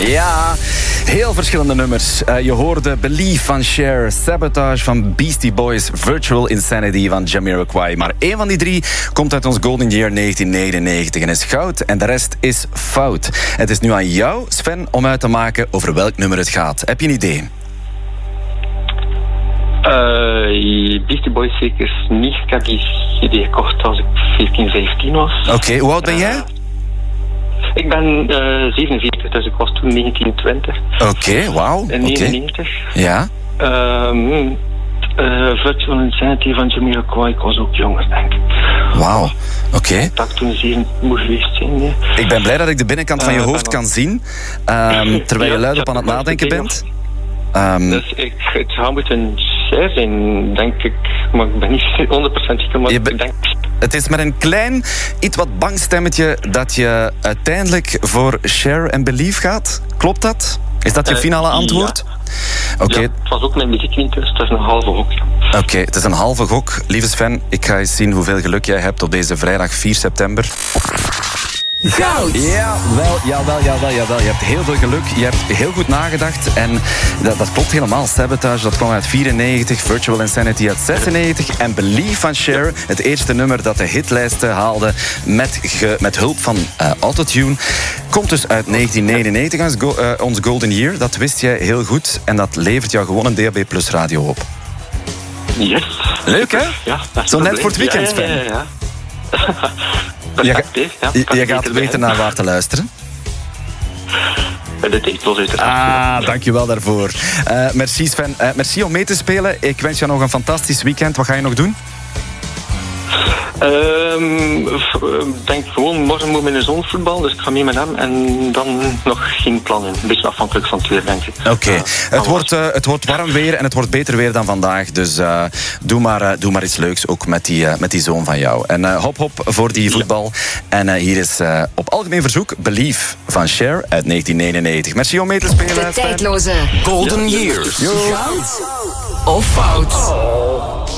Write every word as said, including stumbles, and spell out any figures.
Ja, heel verschillende nummers. Uh, je hoorde Believe van Cher, Sabotage van Beastie Boys, Virtual Insanity van Jamiroquai. Maar één van die drie komt uit ons Golden Year negentien negenennegentig en is goud en de rest is fout. Het is nu aan jou, Sven, om uit te maken over welk nummer het gaat. Heb je een idee? Uh, Beastie Boys zeker niet. Ik heb die C D gekocht als ik veertien, vijftien was. Oké, okay, hoe oud ben jij? Uh, ik ben uh, zevenenveertig, dus ik was toen negentien twintig. Oké, okay, wauw. In negenennegentig. Okay. Ja? Um, uh, Virtual Insanity van Jamiroquai, ik was ook jonger, denk ik. Wauw, oké. Okay. Dat ik toen zeven moet geweest zijn, nee. Ik ben blij dat ik de binnenkant van je uh, hoofd kan zien, um, terwijl je ja, luid op aan het nadenken bent. Um, dus ik, het zou moeten Cher zijn, denk ik. Maar ik ben niet honderd procent zeker, maar be- ik denk... Het is met een klein, iets wat bang stemmetje dat je uiteindelijk voor Cher en Believe gaat. Klopt dat? Is dat je finale uh, antwoord? Ja. Oké. Okay. Ja, het was ook mijn muziek niet, dus het is een halve gok. Ja. Oké, okay, het is een halve gok. Lieve Sven, ik ga eens zien hoeveel geluk jij hebt op deze vrijdag vier september. Goud! Ja, wel, jawel, jawel, jawel. Je hebt heel veel geluk. Je hebt heel goed nagedacht. En dat, dat klopt helemaal. Sabotage, dat kwam uit vierennegentig. Virtual Insanity uit zesennegentig. En Believe van Cher, het eerste nummer dat de hitlijsten haalde met, ge, met hulp van uh, Autotune, komt dus uit negentien negenennegentig, ons, go, uh, ons Golden Year. Dat wist jij heel goed. En dat levert jou gewoon een D A B Plus radio op. Yes. Leuk, hè? Ja, zo net voor het weekend, Sven. Ja, ja, ja, ja. Je, ga, ja, je gaat weten naar waar te luisteren. De titels uiteraard. Ah, dankjewel daarvoor. Uh, merci Sven. Uh, merci om mee te spelen. Ik wens jou nog een fantastisch weekend. Wat ga je nog doen? Um, Ik denk gewoon, morgen moet mijn zoon voetbal, dus ik ga mee met hem. En dan nog geen plannen. Een beetje afhankelijk van het weer, denk ik. Oké. Okay. Uh, het, wordt, uh, het wordt warm weer en het wordt beter weer dan vandaag. Dus uh, doe, maar, uh, doe maar iets leuks, ook met die, uh, met die zoon van jou. En uh, hop hop voor die voetbal. Ja. En uh, hier is uh, op algemeen verzoek Believe van Cher uit negentien negenennegentig. Merci om mee te spelen. De tijdloze Golden Years. Goud of fout?